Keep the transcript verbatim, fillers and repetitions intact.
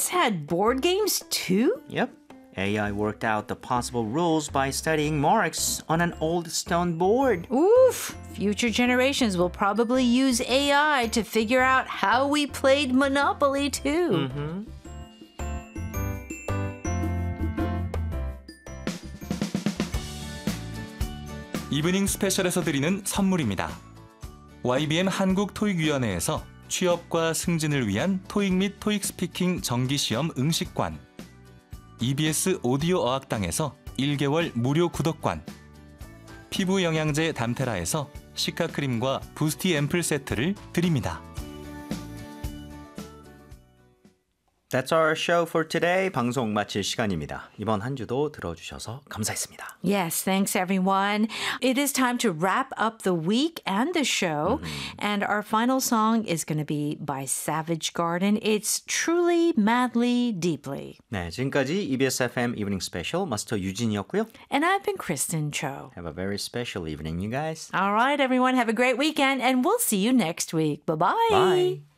kids had board games too? Yep. A I worked out the possible rules by studying marks on an old stone board. Oof! Future generations will probably use A I to figure out how we played Monopoly too. Mm-hmm. 이브닝 스페셜에서 드리는 선물입니다. 와이비엠 한국토익위원회에서 취업과 승진을 위한 토익 및 토익 스피킹 정기시험 응시권, 이비에스 오디오 어학당에서 일 개월 무료 구독권, 피부 영양제 담테라에서 시카크림과 부스티 앰플 세트를 드립니다. That's our show for today. 방송 마칠 시간입니다. 이번 한 주도 들어주셔서 감사했습니다. Yes, thanks everyone. It is time to wrap up the week and the show. Mm-hmm. And our final song is going to be by Savage Garden. It's Truly, Madly, Deeply. 네, 지금까지 이비에스 에프엠 이브닝 스페셜 마스터 유진이었고요. And I've been Kristen Cho. Have a very special evening, you guys. All right, everyone. Have a great weekend. And we'll see you next week. Bye-bye. Bye.